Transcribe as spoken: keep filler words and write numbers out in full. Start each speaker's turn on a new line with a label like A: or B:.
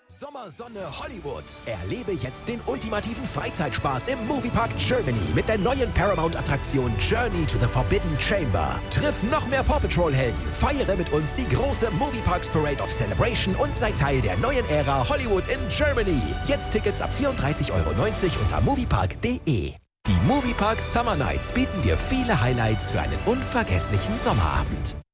A: Sommer, Sonne, Hollywood. Erlebe jetzt den ultimativen Freizeitspaß im Moviepark Germany mit der neuen Paramount-Attraktion Journey to the Forbidden Chamber. Triff noch mehr Paw Patrol-Helden, feiere mit uns die große Movieparks Parade of Celebration und sei Teil der neuen Ära Hollywood in Germany. Jetzt Tickets ab vierunddreißig Euro neunzig unter moviepark punkt de. Die Moviepark Summer Nights bieten dir viele Highlights für einen unvergesslichen Sommerabend.